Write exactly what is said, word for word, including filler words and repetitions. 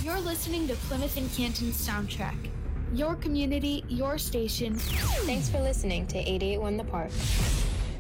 You're listening to Plymouth and Canton's Soundtrack. Your community, your station. Thanks for listening to eight eighty-one The Park.